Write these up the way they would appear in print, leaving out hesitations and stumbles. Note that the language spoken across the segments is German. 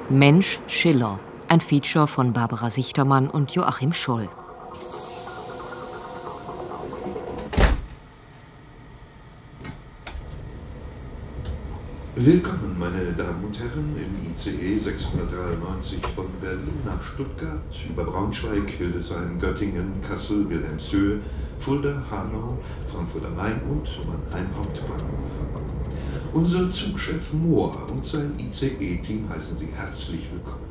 Mensch Schiller, ein Feature von Barbara Sichtermann und Joachim Scholl. Willkommen, meine Damen und Herren, im ICE 693 von Berlin nach Stuttgart, über Braunschweig, Hildesheim, Göttingen, Kassel, Wilhelmshöhe, Fulda, Hanau, Frankfurt am Main und Mannheim Hauptbahnhof. Unser Zugchef Mohr und sein ICE-Team heißen Sie herzlich willkommen.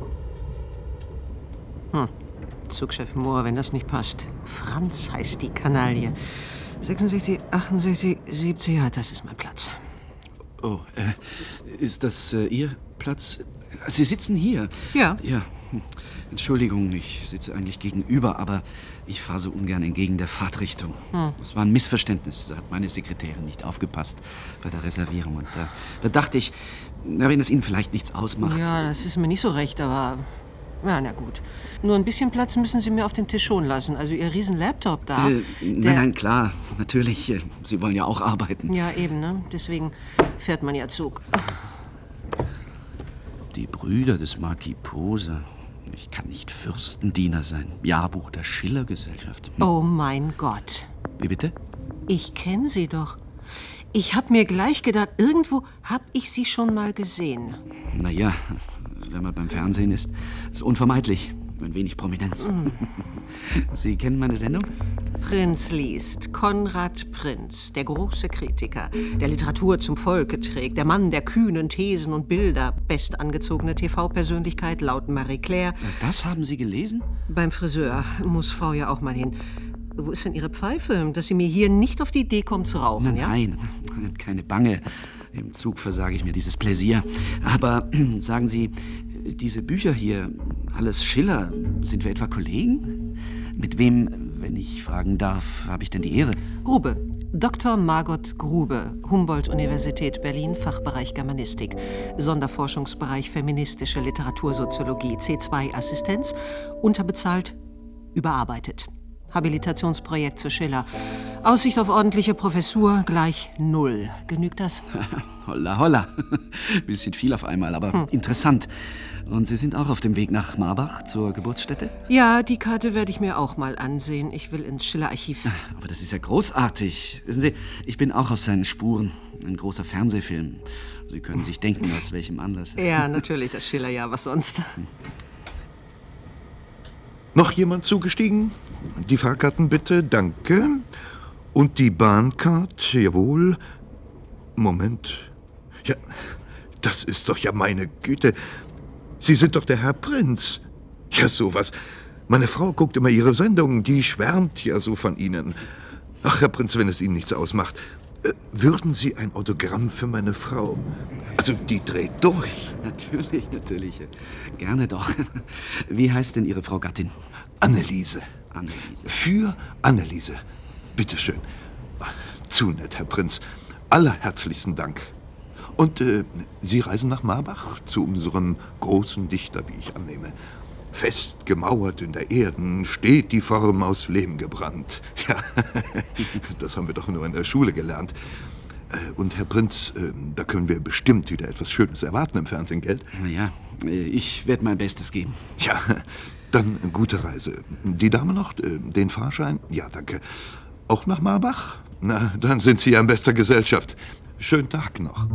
Zugchef Mohr, wenn das nicht passt. Franz heißt die Kanaille. 66, 68, 70, ja, das ist mein Platz. Oh, ist das Ihr Platz? Sie sitzen hier? Ja. Ja. Entschuldigung, ich sitze eigentlich gegenüber, aber ich fahre so ungern entgegen der Fahrtrichtung. Das war ein Missverständnis. Da hat meine Sekretärin nicht aufgepasst bei der Reservierung. Und da dachte ich, na, wenn es Ihnen vielleicht nichts ausmacht. Ja, das ist mir nicht so recht, aber... Ja, na gut. Nur ein bisschen Platz müssen Sie mir auf dem Tisch schon lassen. Also Ihr riesen Laptop da. Nein, klar, natürlich. Sie wollen ja auch arbeiten. Ja, eben, ne? Deswegen fährt man ja Zug. Die Brüder des Marquis Poser. Ich kann nicht Fürstendiener sein. Jahrbuch der Schiller-Gesellschaft. Oh mein Gott. Wie bitte? Ich kenne Sie doch. Ich habe mir gleich gedacht, irgendwo habe ich Sie schon mal gesehen. Naja, wenn man beim Fernsehen ist unvermeidlich. Ein wenig Prominenz. Sie kennen meine Sendung? Prinz liest. Konrad Prinz, der große Kritiker, der Literatur zum Volke trägt, der Mann der kühnen Thesen und Bilder, bestangezogene TV-Persönlichkeit laut Marie Claire. Das haben Sie gelesen? Beim Friseur muss Frau ja auch mal hin. Wo ist denn Ihre Pfeife, dass sie mir hier nicht auf die Idee kommt zu rauchen? Nein, keine Bange. Im Zug versage ich mir dieses Pläsier. Aber sagen Sie, diese Bücher hier, alles Schiller, sind wir etwa Kollegen? Mit wem, wenn ich fragen darf, habe ich denn die Ehre? Grube. Dr. Margot Grube, Humboldt-Universität Berlin, Fachbereich Germanistik, Sonderforschungsbereich Feministische Literatursoziologie, C2-Assistenz, unterbezahlt, überarbeitet. Habilitationsprojekt zu Schiller. Aussicht auf ordentliche Professur gleich 0. Genügt das? Holla, holla. Bisschen viel auf einmal, aber interessant. Und Sie sind auch auf dem Weg nach Marbach, zur Geburtsstätte? Ja, die Karte werde ich mir auch mal ansehen. Ich will ins Schiller-Archiv. Aber das ist ja großartig. Wissen Sie, ich bin auch auf seinen Spuren. Ein großer Fernsehfilm. Sie können sich denken, aus welchem Anlass. Ja, natürlich, das Schiller, ja, was sonst? Noch jemand zugestiegen? Die Fahrkarten bitte, danke. Und die Bahncard, jawohl. Moment. Ja, das ist doch ja meine Güte. Sie sind doch der Herr Prinz. Ja, sowas. Meine Frau guckt immer Ihre Sendungen, die schwärmt ja so von Ihnen. Ach, Herr Prinz, wenn es Ihnen nichts ausmacht, würden Sie ein Autogramm für meine Frau? Also, die dreht durch. Natürlich. Gerne doch. Wie heißt denn Ihre Frau Gattin? Anneliese. Anneliese. Für Anneliese. Bitte schön. Zu nett, Herr Prinz. Allerherzlichsten Dank. Und Sie reisen nach Marbach zu unserem großen Dichter, wie ich annehme. Fest gemauert in der Erden steht die Form aus Lehm gebrannt. Ja, das haben wir doch nur in der Schule gelernt. Und Herr Prinz, da können wir bestimmt wieder etwas Schönes erwarten im Fernsehen, gell? Naja, ich werde mein Bestes geben. Ja, dann gute Reise. Die Dame noch, den Fahrschein? Ja, danke. Auch nach Marbach? Na, dann sind Sie ja in bester Gesellschaft. Schönen Tag noch.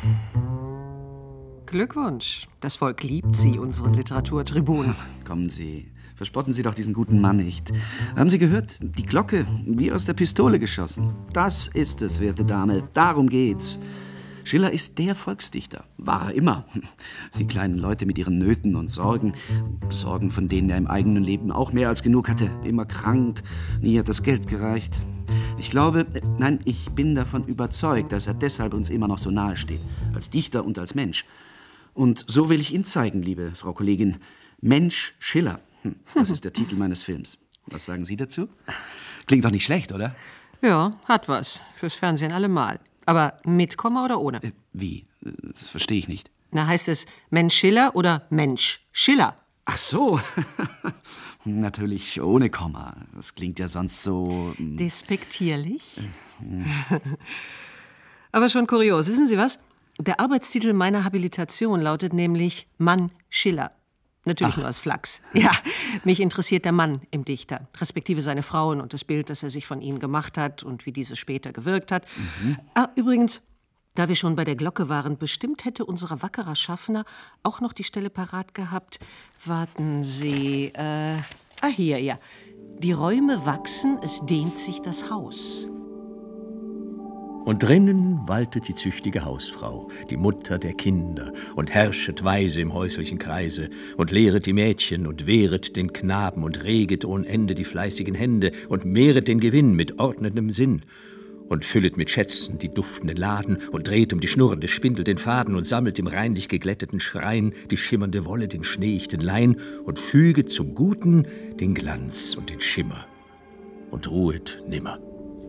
Glückwunsch. Das Volk liebt Sie, unseren Literaturtribun. Kommen Sie, verspotten Sie doch diesen guten Mann nicht. Haben Sie gehört? Die Glocke, wie aus der Pistole geschossen. Das ist es, werte Dame, darum geht's. Schiller ist der Volksdichter, war er immer. Die kleinen Leute mit ihren Nöten und Sorgen, Sorgen, von denen er im eigenen Leben auch mehr als genug hatte, immer krank, nie hat das Geld gereicht. Ich glaube, nein, ich bin davon überzeugt, dass er deshalb uns immer noch so nahe steht, als Dichter und als Mensch. Und so will ich Ihnen zeigen, liebe Frau Kollegin, Mensch Schiller. Das ist der Titel meines Films. Was sagen Sie dazu? Klingt doch nicht schlecht, oder? Ja, hat was. Fürs Fernsehen allemal. Aber mit Komma oder ohne? Wie? Das verstehe ich nicht. Na, heißt es Mensch Schiller oder Mensch Schiller? Ach so. Natürlich ohne Komma. Das klingt ja sonst so... Despektierlich? Aber schon kurios. Wissen Sie was? Der Arbeitstitel meiner Habilitation lautet nämlich Mann Schiller. Natürlich nur aus Flachs. Ja, mich interessiert der Mann im Dichter, respektive seine Frauen und das Bild, das er sich von ihnen gemacht hat und wie dieses später gewirkt hat. Übrigens, da wir schon bei der Glocke waren, bestimmt hätte unser wackerer Schaffner auch noch die Stelle parat gehabt. Warten Sie, hier, ja. Die Räume wachsen, es dehnt sich das Haus. Und drinnen waltet die züchtige Hausfrau, die Mutter der Kinder, und herrschet weise im häuslichen Kreise, und lehret die Mädchen und wehret den Knaben und reget ohne Ende die fleißigen Hände und mehret den Gewinn mit ordnendem Sinn und füllet mit Schätzen die duftenden Laden und dreht um die schnurrende Spindel den Faden und sammelt im reinlich geglätteten Schrein die schimmernde Wolle, den schneeichten Lein und füget zum Guten den Glanz und den Schimmer und ruhet nimmer.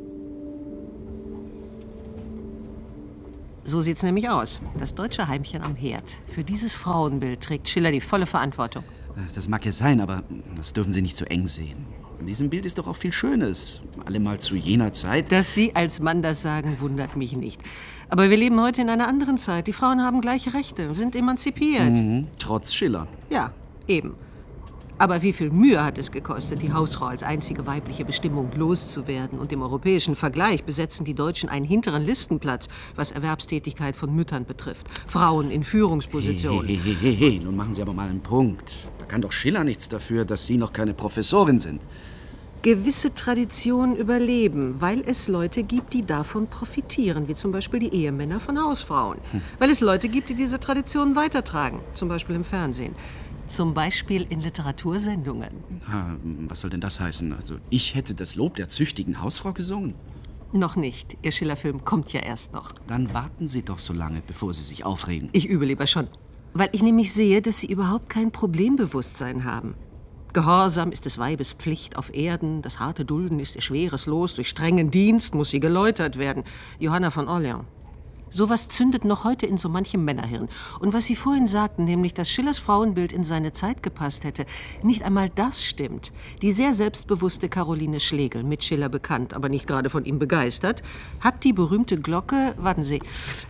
So sieht's nämlich aus. Das deutsche Heimchen am Herd. Für dieses Frauenbild trägt Schiller die volle Verantwortung. Das mag ja sein, aber das dürfen Sie nicht so eng sehen. In diesem Bild ist doch auch viel Schönes. Allemal zu jener Zeit. Dass Sie als Mann das sagen, wundert mich nicht. Aber wir leben heute in einer anderen Zeit. Die Frauen haben gleiche Rechte, sind emanzipiert. Trotz Schiller. Ja, eben. Aber wie viel Mühe hat es gekostet, die Hausfrau als einzige weibliche Bestimmung loszuwerden? Und im europäischen Vergleich besetzen die Deutschen einen hinteren Listenplatz, was Erwerbstätigkeit von Müttern betrifft. Frauen in Führungspositionen. Hey, nun machen Sie aber mal einen Punkt. Da kann doch Schiller nichts dafür, dass Sie noch keine Professorin sind. Gewisse Traditionen überleben, weil es Leute gibt, die davon profitieren, wie zum Beispiel die Ehemänner von Hausfrauen. Weil es Leute gibt, die diese Traditionen weitertragen, zum Beispiel im Fernsehen. Zum Beispiel in Literatursendungen. Was soll denn das heißen? Also, ich hätte das Lob der züchtigen Hausfrau gesungen? Noch nicht. Ihr Schiller-Film kommt ja erst noch. Dann warten Sie doch so lange, bevor Sie sich aufregen. Ich übe lieber schon. Weil ich nämlich sehe, dass Sie überhaupt kein Problembewusstsein haben. Gehorsam ist des Weibes Pflicht auf Erden, das harte Dulden ist ihr schweres Los, durch strengen Dienst muss sie geläutert werden. Johanna von Orleans. Sowas zündet noch heute in so manchem Männerhirn. Und was Sie vorhin sagten, nämlich, dass Schillers Frauenbild in seine Zeit gepasst hätte, nicht einmal das stimmt. Die sehr selbstbewusste Caroline Schlegel, mit Schiller bekannt, aber nicht gerade von ihm begeistert, hat die berühmte Glocke, warten Sie,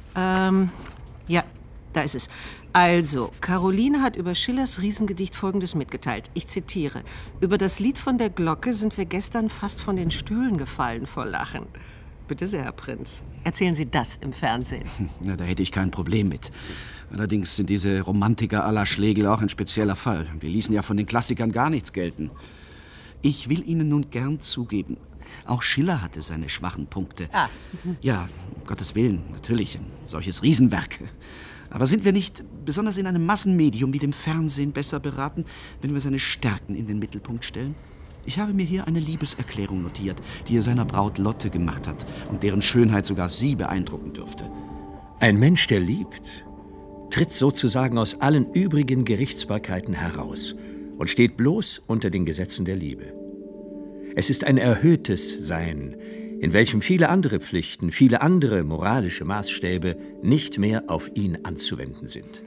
ja, da ist es. Also, Caroline hat über Schillers Riesengedicht Folgendes mitgeteilt. Ich zitiere: Über das Lied von der Glocke sind wir gestern fast von den Stühlen gefallen vor Lachen. Bitte sehr, Herr Prinz. Erzählen Sie das im Fernsehen. Na, da hätte ich kein Problem mit. Allerdings sind diese Romantiker à la Schlegel auch ein spezieller Fall. Die ließen ja von den Klassikern gar nichts gelten. Ich will Ihnen nun gern zugeben, auch Schiller hatte seine schwachen Punkte. Ja, um Gottes Willen, natürlich, ein solches Riesenwerk. Aber sind wir nicht, besonders in einem Massenmedium wie dem Fernsehen, besser beraten, wenn wir seine Stärken in den Mittelpunkt stellen? Ich habe mir hier eine Liebeserklärung notiert, die er seiner Braut Lotte gemacht hat und deren Schönheit sogar Sie beeindrucken dürfte. Ein Mensch, der liebt, tritt sozusagen aus allen übrigen Gerichtsbarkeiten heraus und steht bloß unter den Gesetzen der Liebe. Es ist ein erhöhtes Sein, in welchem viele andere Pflichten, viele andere moralische Maßstäbe nicht mehr auf ihn anzuwenden sind.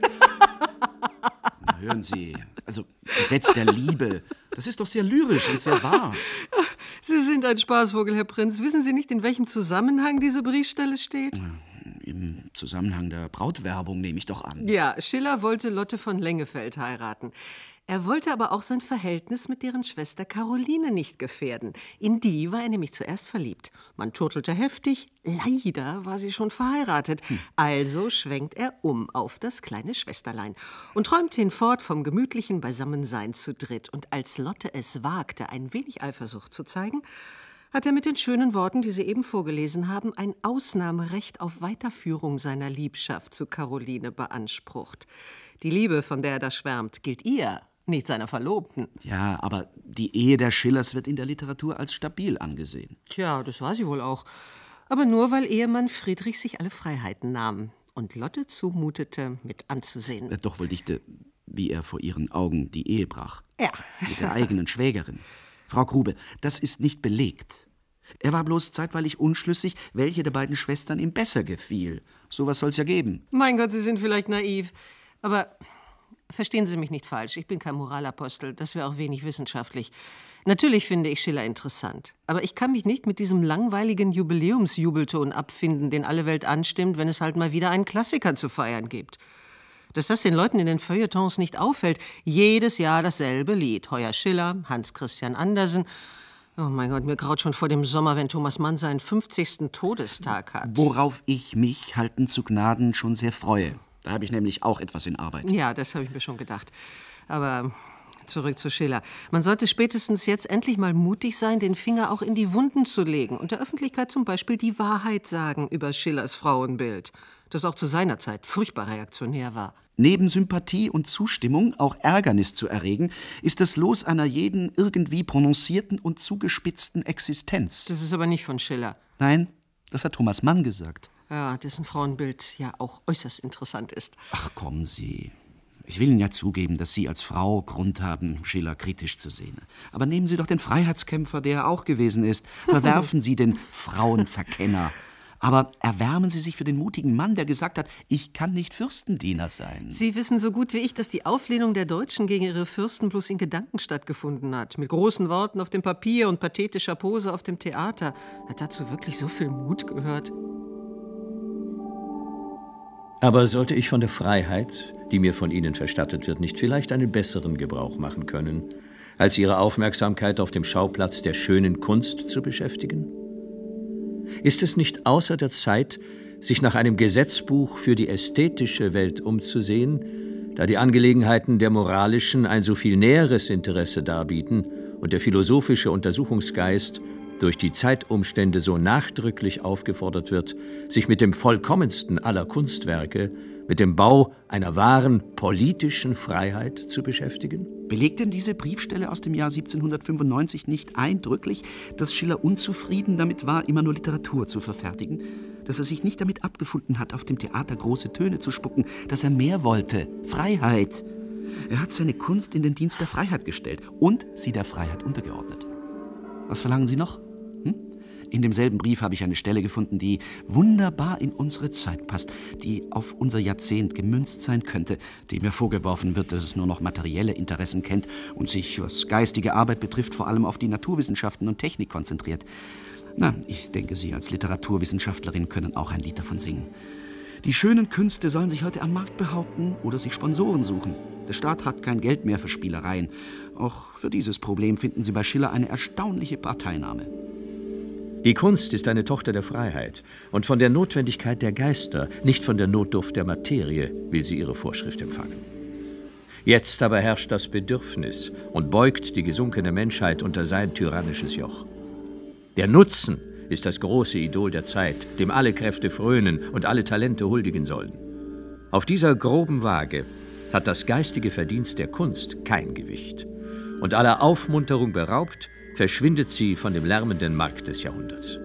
Na, hören Sie, also Gesetz der Liebe, das ist doch sehr lyrisch und sehr wahr. Sie sind ein Spaßvogel, Herr Prinz. Wissen Sie nicht, in welchem Zusammenhang diese Briefstelle steht? Im Zusammenhang der Brautwerbung nehme ich doch an. Ja, Schiller wollte Lotte von Lengefeld heiraten. Er wollte aber auch sein Verhältnis mit deren Schwester Caroline nicht gefährden. In die war er nämlich zuerst verliebt. Man turtelte heftig. Leider war sie schon verheiratet. Also schwenkt er um auf das kleine Schwesterlein und träumt hinfort vom gemütlichen Beisammensein zu dritt. Und als Lotte es wagte, ein wenig Eifersucht zu zeigen, hat er mit den schönen Worten, die Sie eben vorgelesen haben, ein Ausnahmerecht auf Weiterführung seiner Liebschaft zu Caroline beansprucht. Die Liebe, von der er da schwärmt, gilt ihr, nicht seiner Verlobten. Ja, aber die Ehe der Schillers wird in der Literatur als stabil angesehen. Tja, das war sie wohl auch. Aber nur, weil Ehemann Friedrich sich alle Freiheiten nahm und Lotte zumutete, mit anzusehen. Doch wohl dichte, wie er vor ihren Augen die Ehe brach. Ja. Mit der eigenen Schwägerin. Frau Grube, das ist nicht belegt. Er war bloß zeitweilig unschlüssig, welche der beiden Schwestern ihm besser gefiel. Sowas soll's ja geben. Mein Gott, Sie sind vielleicht naiv. Aber Verstehen Sie mich nicht falsch, ich bin kein Moralapostel, das wäre auch wenig wissenschaftlich. Natürlich finde ich Schiller interessant, aber ich kann mich nicht mit diesem langweiligen Jubiläumsjubelton abfinden, den alle Welt anstimmt, wenn es halt mal wieder einen Klassiker zu feiern gibt. Dass das den Leuten in den Feuilletons nicht auffällt, jedes Jahr dasselbe Lied. Heuer Schiller, Hans Christian Andersen. Oh mein Gott, mir graut schon vor dem Sommer, wenn Thomas Mann seinen 50. Todestag hat. Worauf ich mich, halten zu Gnaden, schon sehr freue. Da habe ich nämlich auch etwas in Arbeit. Ja, das habe ich mir schon gedacht. Aber zurück zu Schiller. Man sollte spätestens jetzt endlich mal mutig sein, den Finger auch in die Wunden zu legen und der Öffentlichkeit zum Beispiel die Wahrheit sagen über Schillers Frauenbild, das auch zu seiner Zeit furchtbar reaktionär war. Neben Sympathie und Zustimmung auch Ärgernis zu erregen, ist das Los einer jeden irgendwie prononcierten und zugespitzten Existenz. Das ist aber nicht von Schiller. Nein, das hat Thomas Mann gesagt. Ja, dessen Frauenbild ja auch äußerst interessant ist. Ach, kommen Sie. Ich will Ihnen ja zugeben, dass Sie als Frau Grund haben, Schiller kritisch zu sehen. Aber nehmen Sie doch den Freiheitskämpfer, der er auch gewesen ist. Verwerfen Sie den Frauenverkenner. Aber erwärmen Sie sich für den mutigen Mann, der gesagt hat, ich kann nicht Fürstendiener sein. Sie wissen so gut wie ich, dass die Auflehnung der Deutschen gegen ihre Fürsten bloß in Gedanken stattgefunden hat. Mit großen Worten auf dem Papier und pathetischer Pose auf dem Theater. Hat dazu wirklich so viel Mut gehört? Aber sollte ich von der Freiheit, die mir von Ihnen verstattet wird, nicht vielleicht einen besseren Gebrauch machen können, als Ihre Aufmerksamkeit auf dem Schauplatz der schönen Kunst zu beschäftigen? Ist es nicht außer der Zeit, sich nach einem Gesetzbuch für die ästhetische Welt umzusehen, da die Angelegenheiten der moralischen ein so viel näheres Interesse darbieten und der philosophische Untersuchungsgeist durch die Zeitumstände so nachdrücklich aufgefordert wird, sich mit dem vollkommensten aller Kunstwerke, mit dem Bau einer wahren politischen Freiheit zu beschäftigen? Belegt denn diese Briefstelle aus dem Jahr 1795 nicht eindrücklich, dass Schiller unzufrieden damit war, immer nur Literatur zu verfertigen? Dass er sich nicht damit abgefunden hat, auf dem Theater große Töne zu spucken, dass er mehr wollte, Freiheit. Er hat seine Kunst in den Dienst der Freiheit gestellt und sie der Freiheit untergeordnet. Was verlangen Sie noch? In demselben Brief habe ich eine Stelle gefunden, die wunderbar in unsere Zeit passt, die auf unser Jahrzehnt gemünzt sein könnte, dem mir vorgeworfen wird, dass es nur noch materielle Interessen kennt und sich, was geistige Arbeit betrifft, vor allem auf die Naturwissenschaften und Technik konzentriert. Na, ich denke, Sie als Literaturwissenschaftlerin können auch ein Lied davon singen. Die schönen Künste sollen sich heute am Markt behaupten oder sich Sponsoren suchen. Der Staat hat kein Geld mehr für Spielereien. Auch für dieses Problem finden Sie bei Schiller eine erstaunliche Parteinahme. Die Kunst ist eine Tochter der Freiheit und von der Notwendigkeit der Geister, nicht von der Notdurft der Materie, will sie ihre Vorschrift empfangen. Jetzt aber herrscht das Bedürfnis und beugt die gesunkene Menschheit unter sein tyrannisches Joch. Der Nutzen ist das große Idol der Zeit, dem alle Kräfte frönen und alle Talente huldigen sollen. Auf dieser groben Waage hat das geistige Verdienst der Kunst kein Gewicht. Und aller Aufmunterung beraubt, verschwindet sie von dem lärmenden Markt des Jahrhunderts.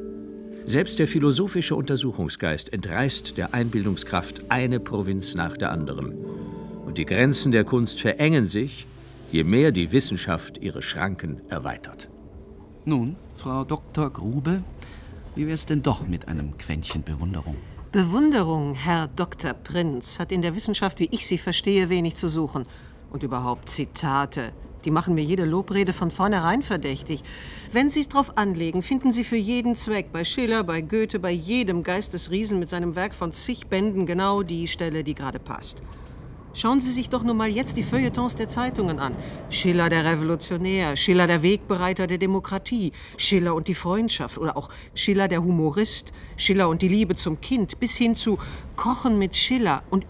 Selbst der philosophische Untersuchungsgeist entreißt der Einbildungskraft eine Provinz nach der anderen. Und die Grenzen der Kunst verengen sich, je mehr die Wissenschaft ihre Schranken erweitert. Nun, Frau Dr. Grube, wie wär's denn doch mit einem Quäntchen Bewunderung? Bewunderung, Herr Dr. Prinz, hat in der Wissenschaft, wie ich sie verstehe, wenig zu suchen. Und überhaupt Zitate. Die machen mir jede Lobrede von vornherein verdächtig. Wenn Sie es drauf anlegen, finden Sie für jeden Zweck, bei Schiller, bei Goethe, bei jedem Geistesriesen mit seinem Werk von zig Bänden genau die Stelle, die gerade passt. Schauen Sie sich doch nur mal jetzt die Feuilletons der Zeitungen an. Schiller der Revolutionär, Schiller der Wegbereiter der Demokratie, Schiller und die Freundschaft oder auch Schiller der Humorist, Schiller und die Liebe zum Kind, bis hin zu Kochen mit Schiller. Und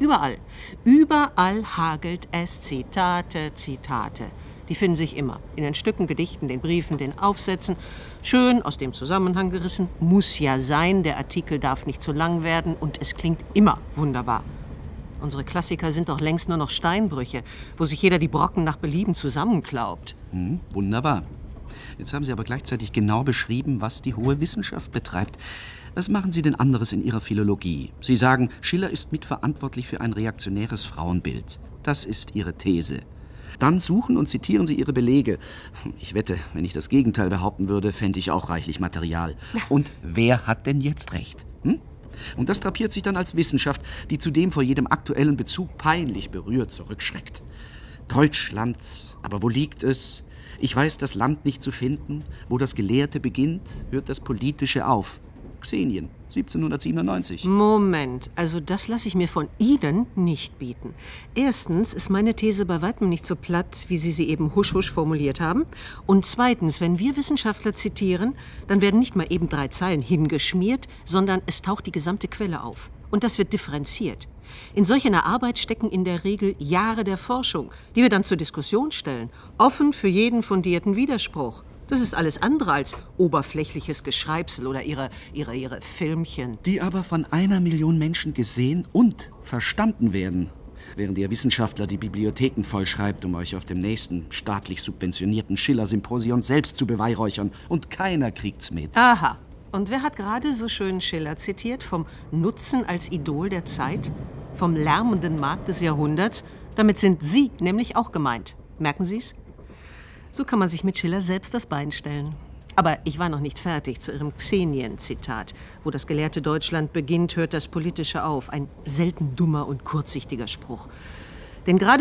überall hagelt es Zitate, Zitate. Die finden sich immer. In den Stücken, Gedichten, den Briefen, den Aufsätzen. Schön aus dem Zusammenhang gerissen. Muss ja sein, der Artikel darf nicht zu lang werden und es klingt immer wunderbar. Unsere Klassiker sind doch längst nur noch Steinbrüche, wo sich jeder die Brocken nach Belieben zusammenklaubt. Wunderbar. Jetzt haben Sie aber gleichzeitig genau beschrieben, was die hohe Wissenschaft betreibt. Was machen Sie denn anderes in Ihrer Philologie? Sie sagen, Schiller ist mitverantwortlich für ein reaktionäres Frauenbild. Das ist Ihre These. Dann suchen und zitieren Sie Ihre Belege. Ich wette, wenn ich das Gegenteil behaupten würde, fände ich auch reichlich Material. Und wer hat denn jetzt recht? Und das drapiert sich dann als Wissenschaft, die zudem vor jedem aktuellen Bezug peinlich berührt zurückschreckt. Deutschland, aber wo liegt es? Ich weiß das Land nicht zu finden. Wo das Gelehrte beginnt, hört das Politische auf. Xenien, 1797. Moment, also das lasse ich mir von Ihnen nicht bieten. Erstens ist meine These bei weitem nicht so platt, wie Sie sie eben husch-husch formuliert haben. Und zweitens, wenn wir Wissenschaftler zitieren, dann werden nicht mal eben 3 Zeilen hingeschmiert, sondern es taucht die gesamte Quelle auf. Und das wird differenziert. In solch einer Arbeit stecken in der Regel Jahre der Forschung, die wir dann zur Diskussion stellen, offen für jeden fundierten Widerspruch. Das ist alles andere als oberflächliches Geschreibsel oder ihre Filmchen. Die aber von 1 Million Menschen gesehen und verstanden werden. Während ihr Wissenschaftler die Bibliotheken vollschreibt, um euch auf dem nächsten staatlich subventionierten Schiller-Symposion selbst zu beweihräuchern. Und keiner kriegt's mit. Aha. Und wer hat gerade so schön Schiller zitiert? Vom Nutzen als Idol der Zeit? Vom lärmenden Markt des Jahrhunderts? Damit sind Sie nämlich auch gemeint. Merken Sie's? So kann man sich mit Schiller selbst das Bein stellen. Aber ich war noch nicht fertig zu Ihrem Xenien-Zitat. Wo das gelehrte Deutschland beginnt, hört das Politische auf. Ein selten dummer und kurzsichtiger Spruch. Denn gerade